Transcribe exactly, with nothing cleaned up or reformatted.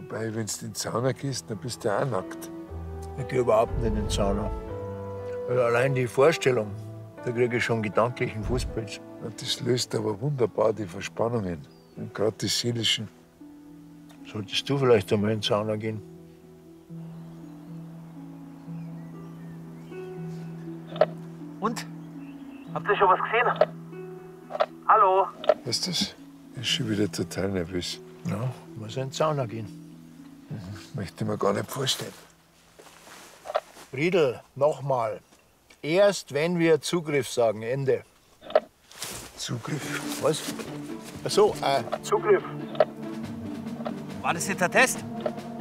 Wobei, wenn du in den Sauna gehst, dann bist du auch nackt. Ich gehe überhaupt nicht in den Sauna. Weil allein die Vorstellung, da kriege ich schon gedanklichen Fußpilz. Und das löst aber wunderbar die Verspannungen. Und gerade die seelischen. Solltest du vielleicht einmal in die Sauna gehen? Und? Habt ihr schon was gesehen? Hallo? Weißt du das? Ich ist schon wieder total nervös. Ja, muss in die Sauna gehen. Mhm. Möchte ich mir gar nicht vorstellen. Riedel, nochmal. Erst wenn wir Zugriff sagen, Ende. Zugriff? Was? Ach so, äh, Zugriff. War das jetzt der Test?